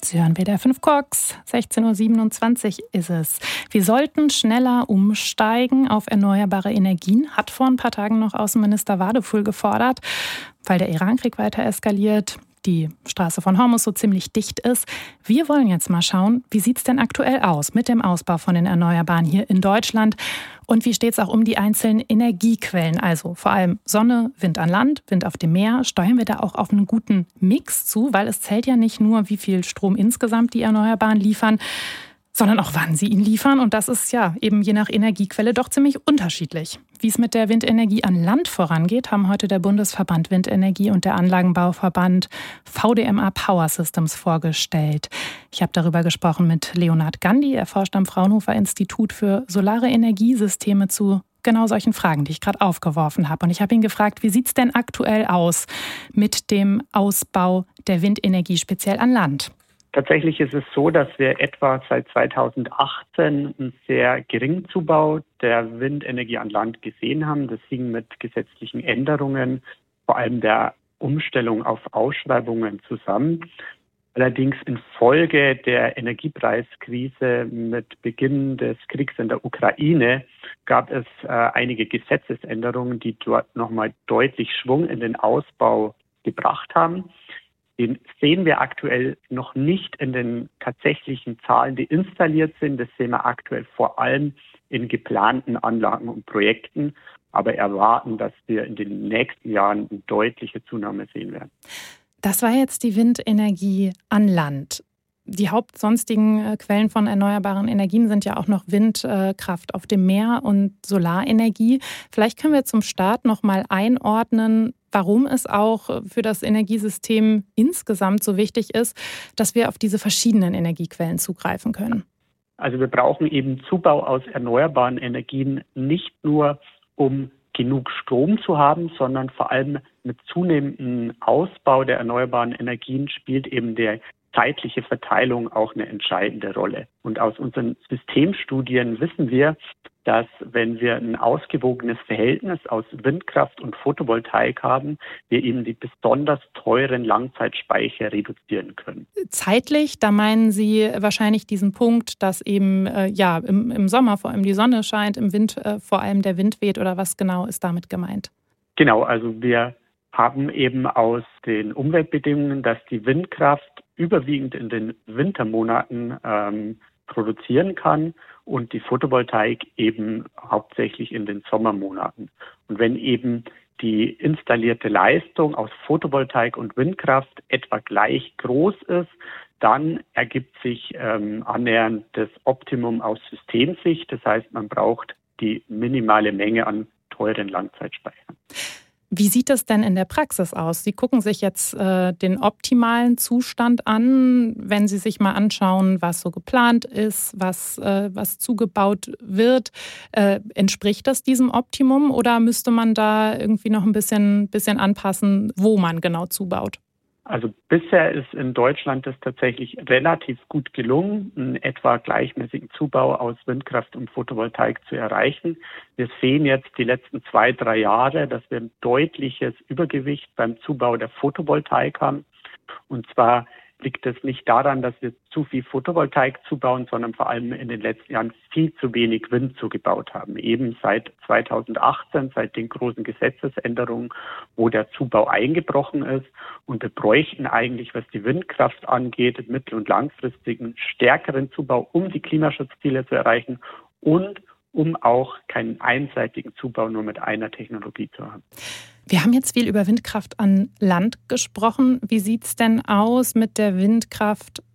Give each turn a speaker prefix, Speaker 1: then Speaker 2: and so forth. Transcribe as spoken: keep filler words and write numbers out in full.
Speaker 1: Sie hören W D R fünf Kox, sechzehn Uhr siebenundzwanzig ist es. Wir sollten schneller umsteigen auf erneuerbare Energien, hat vor ein paar Tagen noch Außenminister Wadefull gefordert, weil der Irankrieg weiter eskaliert, die Straße von Hormuz so ziemlich dicht ist. Wir wollen jetzt mal schauen, wie sieht es denn aktuell aus mit dem Ausbau von den Erneuerbaren hier in Deutschland? Und wie steht es auch um die einzelnen Energiequellen? Also vor allem Sonne, Wind an Land, Wind auf dem Meer. Steuern wir da auch auf einen guten Mix zu? Weil es zählt ja nicht nur, wie viel Strom insgesamt die Erneuerbaren liefern, sondern auch wann sie ihn liefern. Und das ist ja eben je nach Energiequelle doch ziemlich unterschiedlich. Wie es mit der Windenergie an Land vorangeht, haben heute der Bundesverband Windenergie und der Anlagenbauverband V D M A Power Systems vorgestellt. Ich habe darüber gesprochen mit Leonhard Gandhi. Er forscht am Fraunhofer Institut für solare Energiesysteme zu genau solchen Fragen, die ich gerade aufgeworfen habe. Und ich habe ihn gefragt, wie sieht es denn aktuell aus mit dem Ausbau der Windenergie speziell an Land?
Speaker 2: Tatsächlich ist es so, dass wir etwa seit zweitausendachtzehn einen sehr geringen Zubau der Windenergie an Land gesehen haben. Das hing mit gesetzlichen Änderungen, vor allem der Umstellung auf Ausschreibungen zusammen. Allerdings infolge der Energiepreiskrise mit Beginn des Kriegs in der Ukraine gab es äh, einige Gesetzesänderungen, die dort nochmal deutlich Schwung in den Ausbau gebracht haben. Den sehen wir aktuell noch nicht in den tatsächlichen Zahlen, die installiert sind. Das sehen wir aktuell vor allem in geplanten Anlagen und Projekten, aber erwarten, dass wir in den nächsten Jahren eine deutliche Zunahme sehen werden.
Speaker 1: Das war jetzt die Windenergie an Land. Die hauptsonstigen Quellen von erneuerbaren Energien sind ja auch noch Windkraft auf dem Meer und Solarenergie. Vielleicht können wir zum Start noch mal einordnen, warum es auch für das Energiesystem insgesamt so wichtig ist, dass wir auf diese verschiedenen Energiequellen zugreifen können.
Speaker 2: Also wir brauchen eben Zubau aus erneuerbaren Energien nicht nur, um genug Strom zu haben, sondern vor allem mit zunehmendem Ausbau der erneuerbaren Energien spielt eben der zeitliche Verteilung auch eine entscheidende Rolle. Und aus unseren Systemstudien wissen wir, dass wenn wir ein ausgewogenes Verhältnis aus Windkraft und Photovoltaik haben, wir eben die besonders teuren Langzeitspeicher reduzieren können.
Speaker 1: Zeitlich, da meinen Sie wahrscheinlich diesen Punkt, dass eben äh, ja im, im Sommer vor allem die Sonne scheint, im Wind äh, vor allem der Wind weht, oder was genau ist damit gemeint?
Speaker 2: Genau, also wir haben eben aus den Umweltbedingungen, dass die Windkraft überwiegend in den Wintermonaten ähm, produzieren kann und die Photovoltaik eben hauptsächlich in den Sommermonaten. Und wenn eben die installierte Leistung aus Photovoltaik und Windkraft etwa gleich groß ist, dann ergibt sich ähm, annähernd das Optimum aus Systemsicht. Das heißt, man braucht die minimale Menge an teuren Langzeitspeichern.
Speaker 1: Wie sieht das denn in der Praxis aus? Sie gucken sich jetzt äh, den optimalen Zustand an, wenn Sie sich mal anschauen, was so geplant ist, was, äh, was zugebaut wird. Äh, entspricht das diesem Optimum oder müsste man da irgendwie noch ein bisschen, bisschen anpassen, wo man genau zubaut?
Speaker 2: Also bisher ist in Deutschland das tatsächlich relativ gut gelungen, einen etwa gleichmäßigen Zubau aus Windkraft und Photovoltaik zu erreichen. Wir sehen jetzt die letzten zwei, drei Jahre, dass wir ein deutliches Übergewicht beim Zubau der Photovoltaik haben. Und zwar liegt es nicht daran, dass wir zu viel Photovoltaik zubauen, sondern vor allem in den letzten Jahren viel zu wenig Wind zugebaut haben. Eben seit zweitausendachtzehn, seit den großen Gesetzesänderungen, wo der Zubau eingebrochen ist. Und wir bräuchten eigentlich, was die Windkraft angeht, mittel- und langfristigen stärkeren Zubau, um die Klimaschutzziele zu erreichen und um auch keinen einseitigen Zubau nur mit einer Technologie zu haben.
Speaker 1: Wir haben jetzt viel über Windkraft an Land gesprochen. Wie sieht es denn aus mit der Windkraft